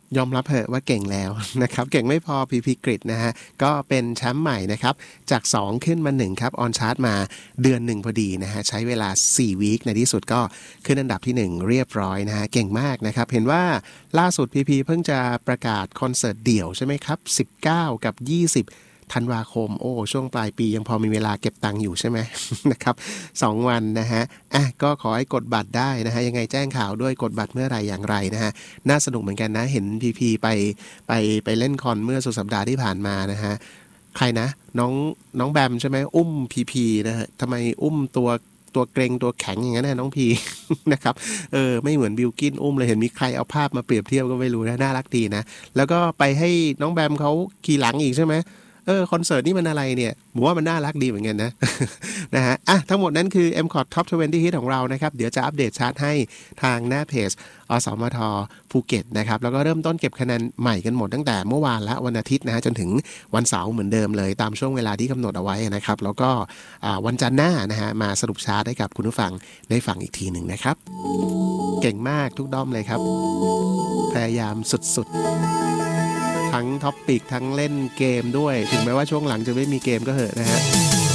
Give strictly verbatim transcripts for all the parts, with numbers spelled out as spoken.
ยอมรับเถอะว่าเก่งแล้วนะครับเก่งไม่พอ พี พี Grid นะฮะก็เป็นแชมป์ใหม่นะครับจากสองขึ้นมาหนึ่งครับออนชาร์ตมาเดือนหนึ่งพอดีนะฮะใช้เวลาสี่วีคในที่สุดก็ขึ้นอันดับที่หนึ่งเรียบร้อยนะฮะเก่งมากนะครับเห็นว่าล่าสุด พี พี เพิ่งจะประกาศคอนเสิร์ตเดี่ยวใช่ไหมครับสิบเก้ากับยี่สิบธันวาคมโอ้ช่วงปลายปียังพอมีเวลาเก็บตังค์อยู่ใช่ไหม นะครับสองวันนะฮะอ่ะก็ขอให้กดบัตรได้นะฮะยังไงแจ้งข่าวด้วยกดบัตรเมื่อไหร่อย่างไรนะฮะน่าสนุกเหมือนกันนะเห็นพีพีไปไปไปเล่นคอนเมื่อสุดสัปดาห์ที่ผ่านมานะฮะใครนะน้องน้องแบมใช่ไหมอุ้มพีพีนะฮะทำไมอุ้มตัวตัวเกรงตัวแข็งอย่างนั้นนะน้องพี นะครับเออไม่เหมือนบิลกินอุ้มเลยเห็นมีใครเอาภาพมาเปรียบเทียบก็ไม่รู้นะน่ารักดีนะแล้วก็ไปให้น้องแบมเขาขี่หลังอีกใช่ไหมเออคอนเสิร์ตนี่มันอะไรเนี่ยผมว่ามันน่ารักดีเหมือนกันนะ นะฮะอ่ะทั้งหมดนั้นคือ เอ็ม คอท Top ยี่สิบ Hit ของเรานะครับเดี๋ยวจะอัปเดตชาร์ตให้ทางหน้าเพจอสมทภูเก็ตนะครับแล้วก็เริ่มต้นเก็บคะแนนใหม่กันหมดตั้งแต่เมื่อวานละวันอาทิตย์นะฮะจนถึงวันเสาร์เหมือนเดิมเลยตามช่วงเวลาที่กำหนดเอาไว้นะครับแล้วก็วันจันทร์หน้านะฮะมาสรุปชาร์ตให้กับคุณผู้ฟังได้ฟังอีกทีหนึ่งนะครับเก่งมากทุกด้อมเลยครับพยายามสุดๆทั้งท็อปปิกทั้งเล่นเกมด้วยถึงแม้ว่าช่วงหลังจะไม่มีเกมก็เหอะนะฮะ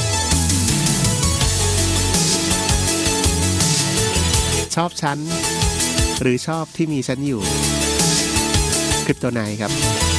ชอบฉันหรือชอบที่มีฉันอยู่คริปโตไนท์ครับ